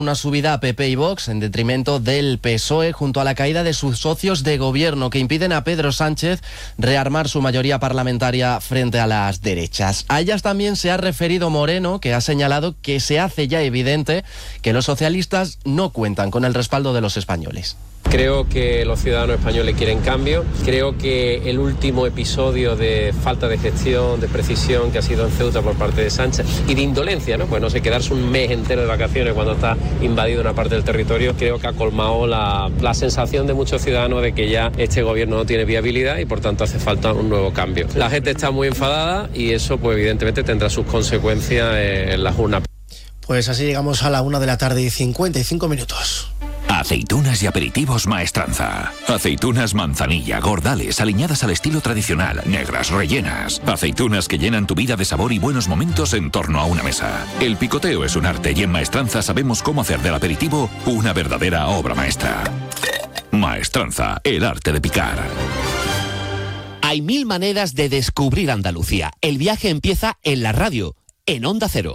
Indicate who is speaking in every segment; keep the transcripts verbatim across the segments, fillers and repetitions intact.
Speaker 1: Una subida a P P y Vox en detrimento del P S O E junto a la caída de sus socios de gobierno que impiden a Pedro Sánchez rearmar su mayoría parlamentaria frente a las derechas. A ellas también se ha referido Moreno, que ha señalado que se hace ya evidente que los socialistas no cuentan con el respaldo de los españoles.
Speaker 2: Creo que los ciudadanos españoles quieren cambio. Creo que el último episodio de falta de gestión, de precisión que ha sido en Ceuta por parte de Sánchez y de indolencia, ¿no? Pues no sé, quedarse un mes entero de vacaciones cuando está invadido una parte del territorio, creo que ha colmado la, la sensación de muchos ciudadanos de que ya este gobierno no tiene viabilidad y por tanto hace falta un nuevo cambio. La gente está muy enfadada y eso pues evidentemente tendrá sus consecuencias en las urnas.
Speaker 3: Pues así llegamos a la una de la tarde y cincuenta y cinco minutos.
Speaker 4: Aceitunas y aperitivos Maestranza. Aceitunas manzanilla, gordales, aliñadas al estilo tradicional, negras, rellenas. Aceitunas que llenan tu vida de sabor y buenos momentos en torno a una mesa. El picoteo es un arte y en Maestranza sabemos cómo hacer del aperitivo una verdadera obra maestra. Maestranza, el arte de picar.
Speaker 5: Hay mil maneras de descubrir Andalucía. El viaje empieza en la radio, en Onda Cero.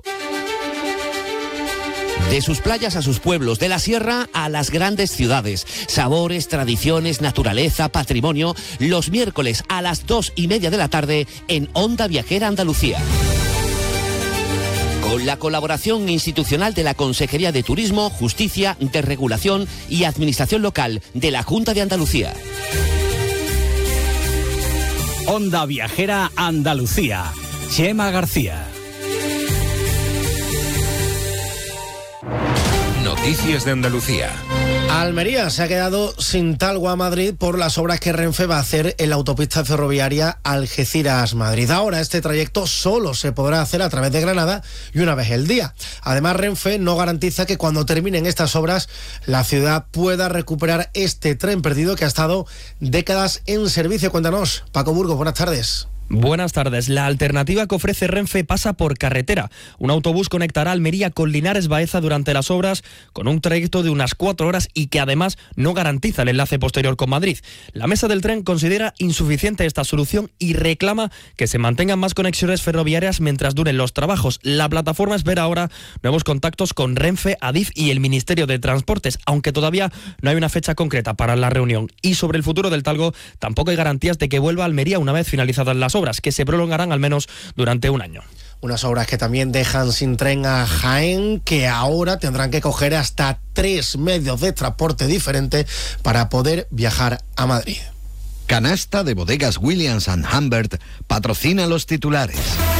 Speaker 5: De sus playas a sus pueblos, de la sierra a las grandes ciudades. Sabores, tradiciones, naturaleza, patrimonio. Los miércoles a las dos y media de la tarde en Onda Viajera Andalucía. Con la colaboración institucional de la Consejería de Turismo, Justicia, Desregulación y Administración Local de la Junta de Andalucía.
Speaker 6: Onda Viajera Andalucía. Chema García.
Speaker 4: Noticias de Andalucía.
Speaker 3: Almería se ha quedado sin talgo a Madrid por las obras que Renfe va a hacer en la autopista ferroviaria Algeciras-Madrid. Ahora este trayecto solo se podrá hacer a través de Granada y una vez al día. Además, Renfe no garantiza que cuando terminen estas obras la ciudad pueda recuperar este tren perdido que ha estado décadas en servicio. Cuéntanos, Paco Burgos, buenas tardes.
Speaker 7: Buenas tardes. La alternativa que ofrece Renfe pasa por carretera. Un autobús conectará Almería con Linares Baeza durante las obras con un trayecto de unas cuatro horas y que además no garantiza el enlace posterior con Madrid. La mesa del tren considera insuficiente esta solución y reclama que se mantengan más conexiones ferroviarias mientras duren los trabajos. La plataforma espera ahora nuevos contactos con Renfe, Adif y el Ministerio de Transportes, aunque todavía no hay una fecha concreta para la reunión. Y sobre el futuro del talgo tampoco hay garantías de que vuelva a Almería una vez finalizadas las obras, que se prolongarán al menos durante un año.
Speaker 3: Unas obras que también dejan sin tren a Jaén, que ahora tendrán que coger hasta tres medios de transporte diferentes para poder viajar a Madrid.
Speaker 8: Canasta de Bodegas Williams and Humbert patrocina los titulares.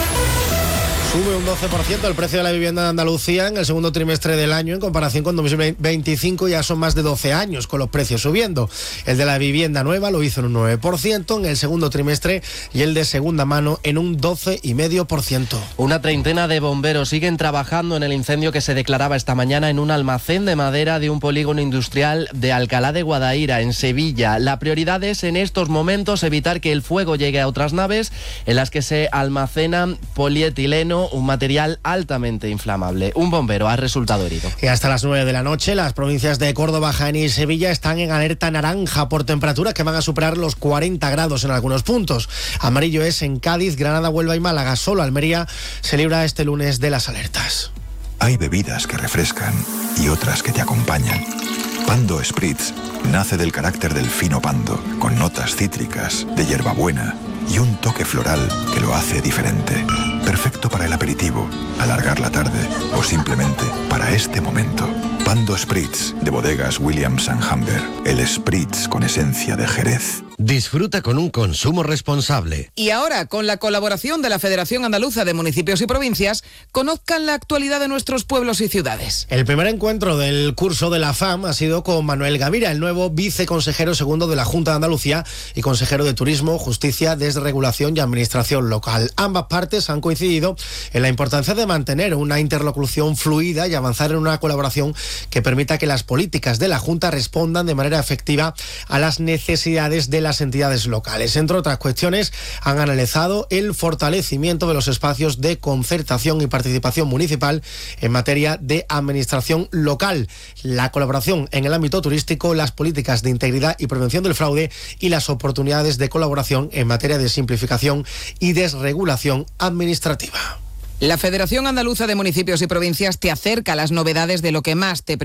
Speaker 3: Sube un doce por ciento el precio de la vivienda de Andalucía en el segundo trimestre del año en comparación con dos mil veinticinco. Ya son más de doce años con los precios subiendo. El de la vivienda nueva lo hizo en un nueve por ciento en el segundo trimestre y el de segunda mano en un doce coma cinco por ciento.
Speaker 1: Una treintena de bomberos siguen trabajando en el incendio que se declaraba esta mañana en un almacén de madera de un polígono industrial de Alcalá de Guadaira, en Sevilla. La prioridad es en estos momentos evitar que el fuego llegue a otras naves en las que se almacenan polietileno, un material altamente inflamable. Un bombero ha resultado herido.
Speaker 3: Y hasta las nueve de la noche, las provincias de Córdoba, Jaén y Sevilla están en alerta naranja por temperaturas que van a superar los cuarenta grados en algunos puntos. Amarillo es en Cádiz, Granada, Huelva y Málaga. Solo Almería se libra este lunes de las alertas.
Speaker 9: Hay bebidas que refrescan y otras que te acompañan. Pando Spritz nace del carácter del fino pando, con notas cítricas, de hierbabuena y un toque floral que lo hace diferente. Perfecto para el aperitivo, alargar la tarde o simplemente para este momento. Pando Spritz de Bodegas Williams and Humbert. El Spritz con esencia de Jerez.
Speaker 8: Disfruta con un consumo responsable.
Speaker 10: Y ahora, con la colaboración de la Federación Andaluza de Municipios y Provincias, conozcan la actualidad de nuestros pueblos y ciudades.
Speaker 3: El primer encuentro del curso de la F A M ha sido con Manuel Gavira, el nuevo viceconsejero segundo de la Junta de Andalucía y consejero de Turismo, Justicia, Desregulación y Administración Local. Ambas partes han coincidido en la importancia de mantener una interlocución fluida y avanzar en una colaboración que permita que las políticas de la Junta respondan de manera efectiva a las necesidades de las entidades locales. Entre otras cuestiones, han analizado el fortalecimiento de los espacios de concertación y participación municipal en materia de administración local, la colaboración en el ámbito turístico, las políticas de integridad y prevención del fraude y las oportunidades de colaboración en materia de simplificación y desregulación administrativa.
Speaker 10: La Federación Andaluza de Municipios y Provincias te acerca a las novedades de lo que más te